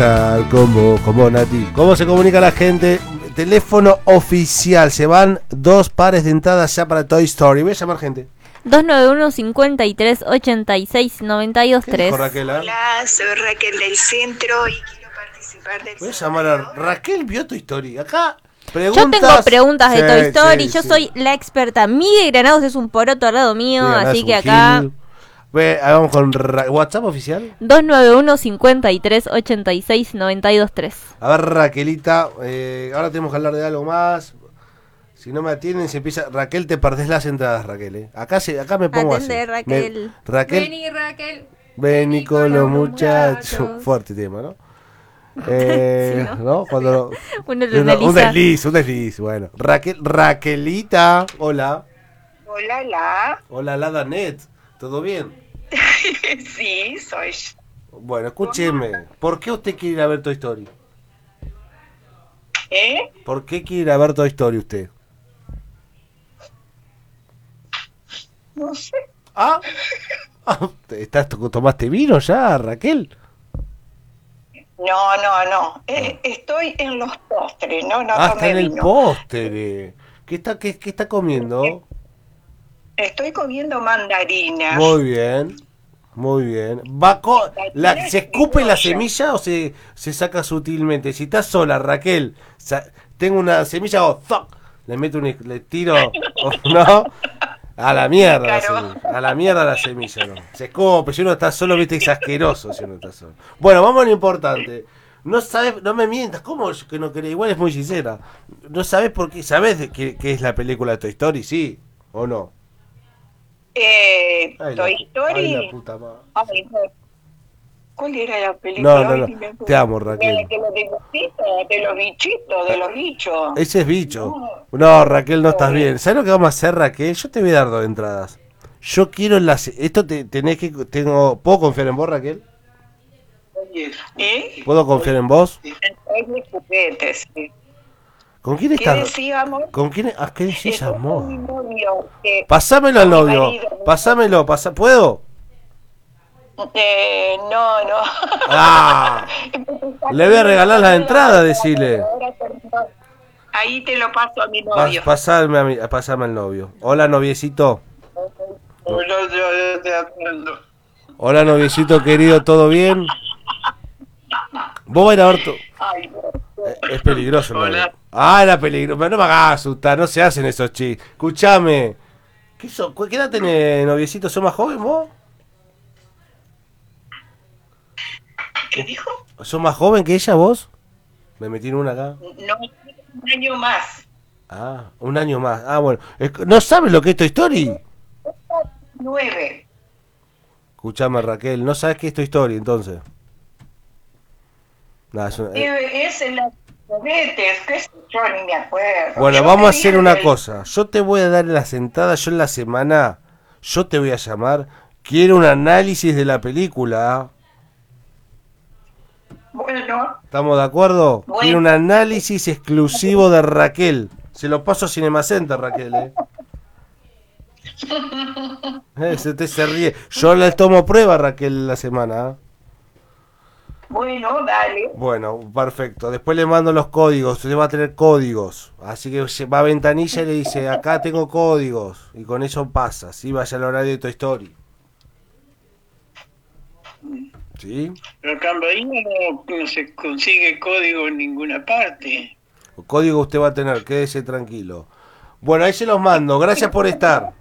Como Nati. ¿Cómo se comunica la gente? Teléfono oficial. Se van 2 pares de entradas ya para Toy Story. Voy a llamar gente. 291-53-86-92-3. Hola, soy Raquel del centro y quiero participar del... Voy a llamar a Raquel. ¿Vio Toy Story? Acá preguntas. Yo tengo preguntas de Toy Story. Sí, yo soy la experta. Miguel Granados es un poroto al lado mío, así que acá... Vamos con WhatsApp oficial. 291-53-86-92-3. A ver, Raquelita, ahora tenemos que hablar de algo más. Si no me atienden, se empieza. Raquel, te perdés las entradas, Raquel. Acá me pongo Atende, así. Raquel. Raquel. Vení, Raquel. Vení con los muchachos. Fuerte tema, ¿no? Sí, ¿no? Cuando un desliz, bueno. Raquelita, hola. Hola, Hola, Danet. ¿Todo bien? Sí, soy yo. Bueno, escúcheme. ¿Por qué usted quiere ir a ver Toy Story? ¿Por qué quiere ir a ver Toy Story usted? No sé. ¿Tomaste vino ya, Raquel? No. Estoy en los postres, no Está tomé en el vino. postre. ¿Qué está comiendo? Estoy comiendo mandarinas. Muy bien. ¿Se escupe la semilla o se saca sutilmente? Si estás sola, Raquel, tengo una semilla, le tiro, ¿no? A la mierda, Claro. a la mierda la semilla, ¿no? Se escupe, si uno está solo, viste, es asqueroso si uno está solo. Bueno, vamos a lo importante. No sabes, no me mientas, ¿cómo que no querés? Igual es muy sincera. No sabes por qué, ¿sabes de qué es la película de Toy Story? ¿Sí o no? Toy Story. Ay, la puta madre. Ay, no. ¿Cuál era la película? No. Te amo, Raquel. De los dibujitos, de los bichitos, de los bichos. Ese es bicho. No, Raquel, no estás bien. ¿Sabes lo que vamos a hacer, Raquel? Yo te voy a dar 2 entradas. Yo quiero esto ¿puedo confiar en vos, Raquel? ¿Puedo confiar en vos? Es de juguetes, sí. ¿Con quién ¿Qué estás? decíamos? ¿Con quién? ¿Qué decís, Estoy con mi amor? novio, Pasámelo al mi novio. marido. Pásamelo, ¿puedo? No. Le voy a regalar las entradas, decile. Ahí te lo paso a mi novio. Pasame al novio. Hola, noviecito. Hola, noviecito querido, ¿todo bien? ¿Vos vas a ir a ver Ay, no. Es peligroso, ¿no? Hola. Era peligroso. No me hagas asustar, no se hacen esos chistes. Escuchame. ¿Qué edad tenés, noviecito? ¿Sos más joven vos? ¿Qué dijo? ¿Sos más joven que ella vos? Me metí en una acá. No, un año más. Un año más. Bueno. ¿No sabes lo que es Toy Story? 9. Escuchame, Raquel, ¿no sabes qué es Toy Story entonces? Es en las juguetes, qué sé yo, ni me acuerdo. Bueno, Yo vamos a te hacer dije una que- cosa. Yo te voy a dar las entradas. Yo en la semana, yo te voy a llamar. Quiero un análisis de la película. Bueno, ¿Estamos de acuerdo? Bueno. Quiero un análisis exclusivo de Raquel. Se lo paso a Cinema Center, Raquel. Se ríe. Yo le tomo prueba, Raquel, la semana. bueno, dale. Bueno, perfecto. Después le mando los códigos. Usted va a tener códigos. Así que va a ventanilla y le dice, acá tengo códigos. Y con eso pasa. ¿Sí? Vaya al horario de Toy Story. ¿Sí? Pero acá en Bahía no se consigue código en ninguna parte. El código usted va a tener. Quédese tranquilo. Bueno, ahí se los mando. Gracias por estar.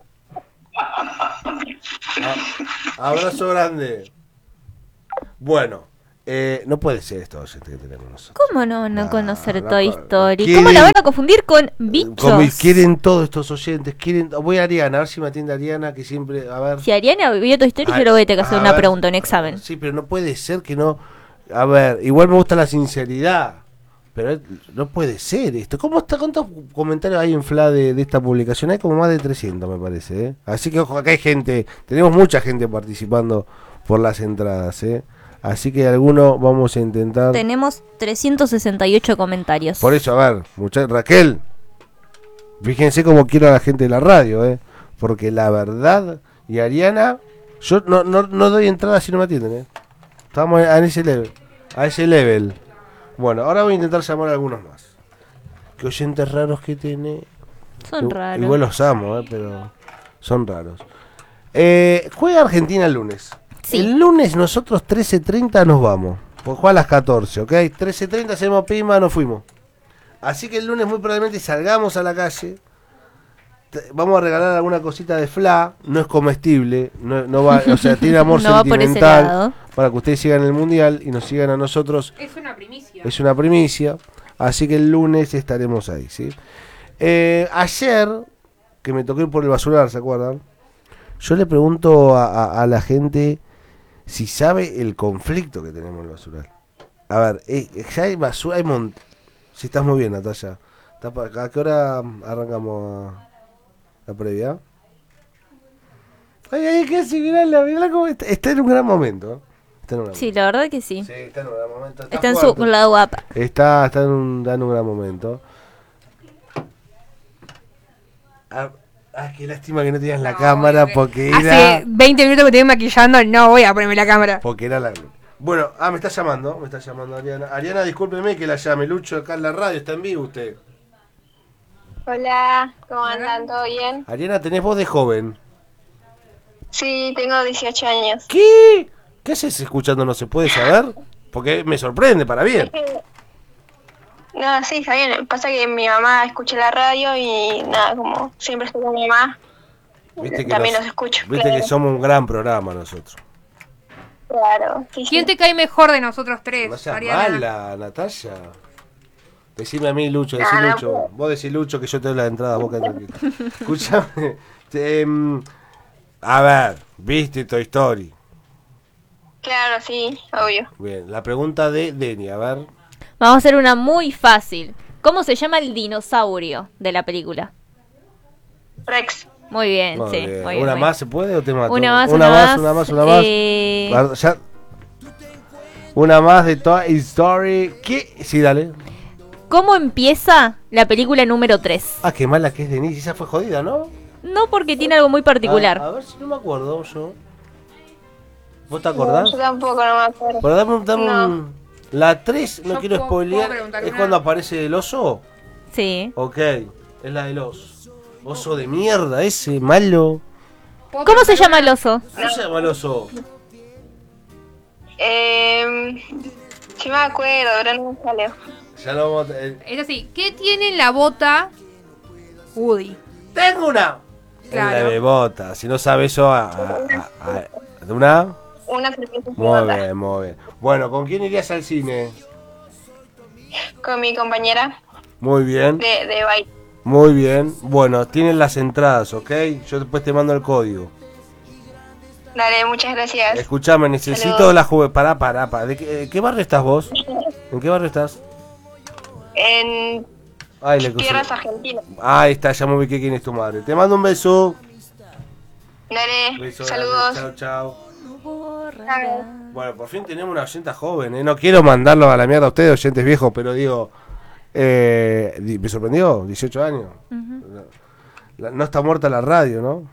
Abrazo grande. Bueno. No puede ser esto, gente, que tenemos nosotros. ¿Cómo no conocer no, Toy no, Story? quieren- ¿Cómo la van a confundir con bichos? Quieren todos estos oyentes. Voy a Ariana, a ver si me atiende Ariana, que siempre. A ver. Si Ariana vio Toy Story, Ay, yo le voy a tener que hacer a una ver. pregunta, un examen. Sí, pero no puede ser que no. A ver, igual me gusta la sinceridad. Pero no puede ser esto. ¿Cómo está? ¿Cuántos comentarios hay en FLA de esta publicación? Hay como más de 300, me parece. Así que ojo, acá hay gente. Tenemos mucha gente participando por las entradas. Así que alguno vamos a intentar. Tenemos 368 comentarios. Por eso, a ver, Raquel. Fíjense cómo quiero a la gente de la radio. Porque la verdad. Y Ariana. Yo no doy entrada si no me atienden. Estamos en ese level. A ese level. Bueno, ahora voy a intentar llamar a algunos más. Qué oyentes raros que tiene. Son raros. Igual los amo, pero son raros. Juega Argentina el lunes. Sí. El lunes nosotros 13:30 nos vamos. Pues juega a las 14, ¿ok? 13:30 hacemos pima, nos fuimos. Así que el lunes muy probablemente salgamos a la calle. Vamos a regalar alguna cosita de Fla. No es comestible, no va, o sea, tiene amor No va por ese sentimental lado. para que ustedes sigan el mundial y nos sigan a nosotros. Es una primicia. Es una primicia. Así que el lunes estaremos ahí, ¿sí? Ayer, que me toqué por el basural, ¿se acuerdan? Yo le pregunto a la gente si sabe el conflicto que tenemos en el basural. A ver, ya hay basura, si estás muy bien, Natalia. ¿A qué hora arrancamos la previa? Ay, casi, mirá cómo está en un gran momento. Está en un gran Sí, la verdad que sí. momento. Sí, está en un gran momento. Está en su fuerte. lado guapa. Está en un gran momento. Qué lástima que no tenías la cámara porque era... Hace 20 minutos que te estoy maquillando, no voy a ponerme la cámara. Porque era la... Bueno, me está llamando Ariana. Ariana, discúlpeme que la llame. Lucho, acá en la radio, está en vivo usted. Hola, ¿cómo andan? ¿Todo bien? Ariana, tenés voz de joven. Sí, tengo 18 años. ¿Qué? ¿Qué haces escuchando? ¿No se puede saber? Porque me sorprende para bien. No, sí, está bien. Pasa que mi mamá escucha la radio y nada, como siempre estoy con mi mamá, también los escucho. Viste claro. que somos un gran programa nosotros. Claro, sí, ¿Quién sí. te cae mejor de nosotros tres, No seas Ariana? mala, Natalia. Decime a mí, Lucho, decí No, no Lucho. puedo. Vos decís Lucho que yo te doy la entrada, vos quedate tranquilo. Escuchame. A ver, ¿viste Toy Story? Claro, sí, obvio. Bien, la pregunta de Deni, a ver. Vamos a hacer una muy fácil. ¿Cómo se llama el dinosaurio de la película? Rex. Muy bien, Muy sí. bien. Muy bien, ¿Una muy más se puede o te mato? Una más. Una más. Ya. Una más de Toy Story. ¿Qué? Sí, dale. ¿Cómo empieza la película número 3? Qué mala que es Denise. Esa fue jodida, ¿no? No, porque tiene algo muy particular. A ver si no me acuerdo yo. ¿Vos te No, acordás? yo tampoco no me acuerdo. Pero dame No. un... La 3, no Yo quiero puedo spoilear. preguntar ¿Es una? cuando aparece el oso? Sí. Ok, es la del oso. Oso de mierda, ese, malo. ¿Puedo ¿Cómo se preguntar llama el una? oso? ¿Cómo se llama el oso? Sí me acuerdo, pero no me salió. Ya lo vamos a... Es así, ¿qué tiene en la bota Woody? ¡Tengo una! Claro. Es la bebota. Si no sabe eso, ¿de una? Una serpiente Muy bota. bien, muy bien. Bueno, ¿con quién irías al cine? Con mi compañera Muy bien, de baile. muy bien. Bueno, tienen las entradas, ¿ok? Yo después te mando el código. Dale, muchas gracias. Escuchame, necesito Saludos. la juventud. Pará. ¿De qué barrio estás vos? ¿En qué barrio estás? En Ay, le tierras argentinas. Ahí está, ya me ubiqué quién es tu madre. Te mando un beso. Dale, Beso saludos. grande. Chao. Chao. Bueno, por fin tenemos una oyenta joven, ¿eh? No quiero mandarlo a la mierda a ustedes, oyentes viejos, pero digo... me sorprendió, 18 años. No está muerta la radio, ¿no?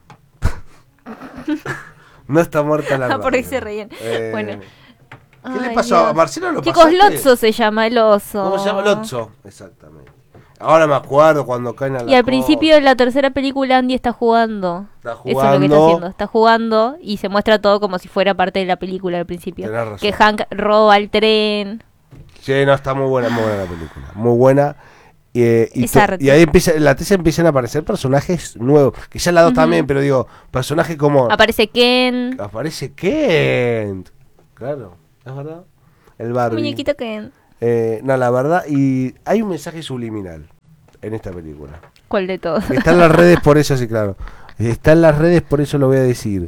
No está muerta la radio. Por ahí se reían. Bueno. ¿Qué le Ay, pasó? Dios. ¿A Marcelo lo Chicos, pasaste? Lotso se llama el oso. ¿Cómo se llama? Lotso. Exactamente. Ahora me acuerdo cuando caen a la Y al principio de la tercera película Andy está jugando. Está Eso es lo que está jugando. haciendo. Está jugando y se muestra todo como si fuera parte de la película al principio. Tenés razón. Que Hank roba el tren. Sí, no, está muy buena la película. Muy buena. Es arte. Y ahí en la 3 empiezan a aparecer personajes nuevos. Que ya en la 2 también, pero digo, personajes como... Aparece Ken. Aparece Kent. Claro, es verdad. El Barbie. Muñequito Ken. No, la verdad, y hay un mensaje subliminal en esta película. ¿Cuál de todos? Está en las redes, por eso sí, claro. Está en las redes, por eso lo voy a decir.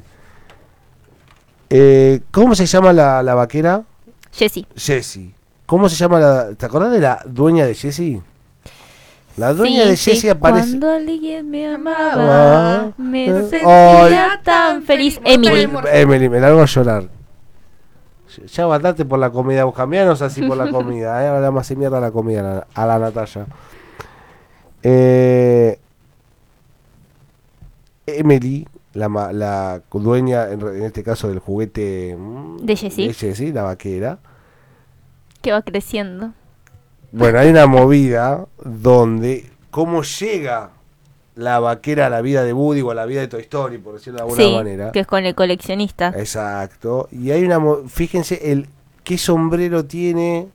¿Cómo se llama la vaquera? Jessie. Jessie. ¿Cómo se llama la... ¿Te acordás de la dueña de Jessie? La dueña de Jessie aparece... Cuando alguien me amaba, Ah, me ay. sentía tan feliz. Emily. Emily, me largo a llorar. Ya bastante por la comida, vos cambianos así por la comida, ahora más se mierda la comida a la Natalia. Emily, la dueña, en este caso del juguete De Jessie. la vaquera, Que va creciendo. Bueno, hay una movida donde cómo llega la vaquera a la vida de Woody o a la vida de Toy Story, por decirlo de alguna manera. Que es con el coleccionista. Exacto. Y hay una... Fíjense qué sombrero tiene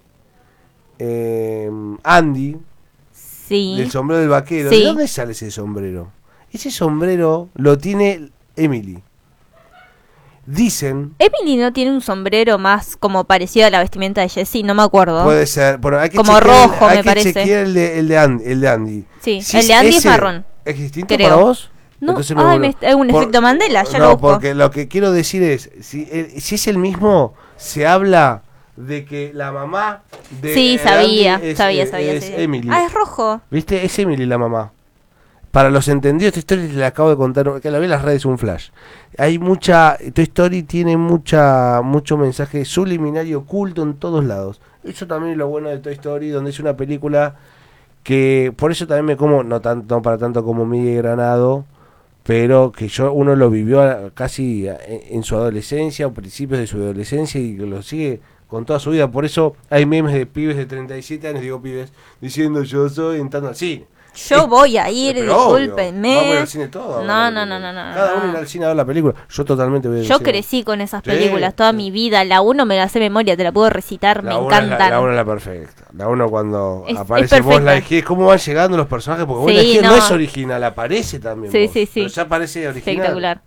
Andy. Sí. El sombrero del vaquero. Sí. ¿De dónde sale ese sombrero? Ese sombrero lo tiene Emily. Dicen... Emily no tiene un sombrero más como parecido a la vestimenta de Jessie, no me acuerdo. Puede ser. Bueno, hay que como rojo, hay me que parece. chequear el de Andy. Sí, Si el de Andy es ese marrón. ¿Es distinto creo. para vos? No, Entonces es un efecto Mandela, ya no, lo busco. porque lo que quiero decir es, si es el mismo, se habla de que la mamá de Sí, sabía. sabía. Emily. Ah, es rojo. ¿Viste? Es Emily la mamá. Para los entendidos, esta historia le acabo de contar, que la vi en las redes, un flash. Hay Toy Story tiene mucho mensaje subliminal y oculto en todos lados. Eso también es lo bueno de Toy Story, donde es una película que, por eso también me como, no para tanto como Miguel Granado, pero que uno lo vivió casi en su adolescencia o principios de su adolescencia y que lo sigue con toda su vida. Por eso hay memes de pibes de 37 años, digo pibes, diciendo yo soy entrando al cine. Yo voy a ir, Pero discúlpenme. Vamos a ir al cine todos. No. Cada uno irá al cine a ver la película. Yo totalmente voy a ir Yo al cine. crecí con esas películas toda mi vida. La 1 me la sé de memoria, te la puedo recitar, me encantan. La 1 es la perfecta. La 1 cuando Es aparece Buzz perfecta. Lightyear, cómo van llegando los personajes, porque Buzz Lightyear no es original, aparece también. Sí. Pero ya aparece original. Espectacular.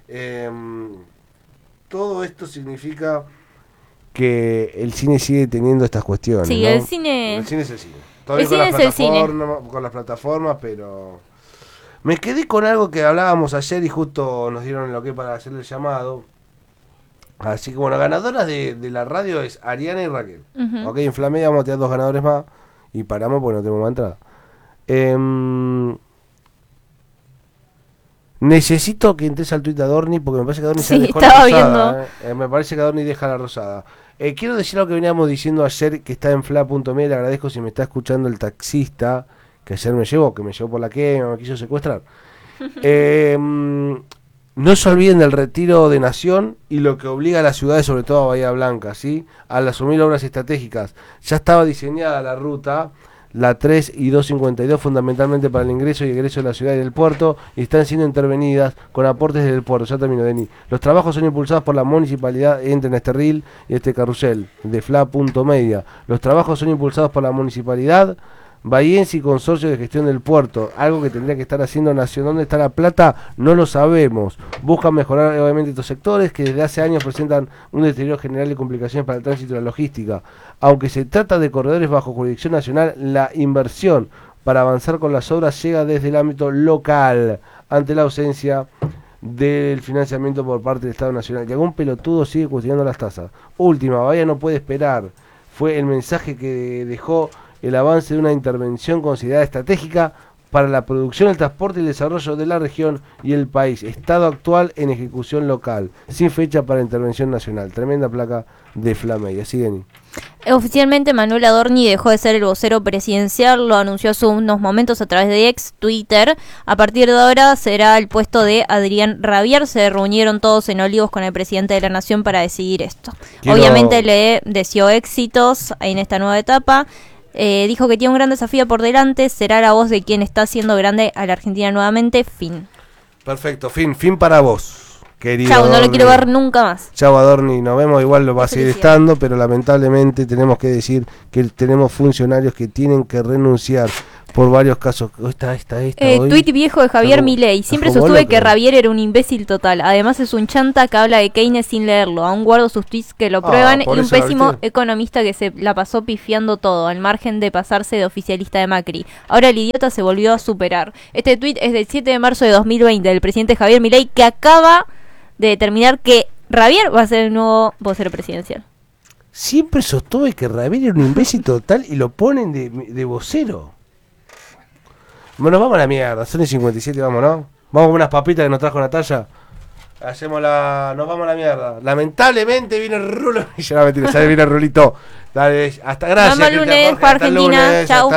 Todo esto significa que el cine sigue teniendo estas cuestiones. Sí, ¿no? el cine es el cine. Todavía el cine es el cine. Con las plataformas, pero me quedé con algo que hablábamos ayer y justo nos dieron el ok para hacer el llamado. Así que bueno, ganadoras de la radio es Ariana y Raquel. Ok, en Flamedia vamos a tener 2 ganadores más y paramos porque no tenemos más entrada. Necesito que entres al tweet de Adorni porque me parece que Adorni se dejó la rosada. Me parece que Adorni deja la rosada. Quiero decir lo que veníamos diciendo ayer, que está en fla.me. Le agradezco si me está escuchando el taxista que ayer me llevó por la quema, me quiso secuestrar. No se olviden del retiro de Nación y lo que obliga a las ciudades, sobre todo a Bahía Blanca, ¿sí?, al asumir obras estratégicas. Ya estaba diseñada la ruta, la 3 y 252, fundamentalmente para el ingreso y egreso de la ciudad y del puerto, y están siendo intervenidas con aportes del puerto. Ya termino, Denis. Los trabajos son impulsados por la municipalidad, entre este reel y este carrusel de fla.media. Los trabajos son impulsados por la municipalidad bahiense y consorcio de gestión del puerto, algo que tendría que estar haciendo Nación. ¿Dónde está la plata? No lo sabemos. Buscan mejorar obviamente estos sectores que desde hace años presentan un deterioro general y complicaciones para el tránsito y la logística. Aunque se trata de corredores bajo jurisdicción nacional, la inversión para avanzar con las obras llega desde el ámbito local, ante la ausencia del financiamiento por parte del Estado Nacional. Y algún pelotudo sigue cuestionando las tasas. Última, Bahía no puede esperar. Fue el mensaje que dejó el avance de una intervención considerada estratégica para la producción, el transporte y el desarrollo de la región y el país. Estado actual en ejecución local, sin fecha para intervención nacional. Tremenda placa de Flamedia. Así, Denis. Oficialmente Manuel Adorni dejó de ser el vocero presidencial, lo anunció hace unos momentos a través de Twitter. A partir de ahora será el puesto de Adrián Rabier. Se reunieron todos en Olivos con el presidente de la Nación para decidir esto. Obviamente le deseó éxitos en esta nueva etapa. Dijo que tiene un gran desafío por delante, será la voz de quien está haciendo grande a la Argentina nuevamente. Fin. Perfecto, fin para vos, querido. Chau, no Adorni. lo quiero ver nunca más. Chau, Adorni, nos vemos, igual lo va a seguir estando, pero lamentablemente tenemos que decir que tenemos funcionarios que tienen que renunciar por varios casos. Tuit viejo de Javier Milei. Siempre sostuve que Rabier era un imbécil total. Además es un chanta que habla de Keynes sin leerlo. Aún guardo sus tweets que lo prueban. Y un pésimo economista que se la pasó pifiando todo, al margen de pasarse de oficialista de Macri. Ahora el idiota se volvió a superar. Este tuit es del 7 de marzo de 2020 del presidente Javier Milei, que acaba de determinar que Rabier va a ser el nuevo vocero presidencial. Siempre sostuve que Rabier era un imbécil total y lo ponen de vocero. Bueno, vamos a la mierda, son y 57, vámonos. Vamos con unas papitas que nos trajo Natalia. Nos vamos a la mierda. Lamentablemente viene el rulo. Y ya no, mentira, ya viene el rulito. Dale, hasta gracias. Vamos el lunes, Argentina. Chau.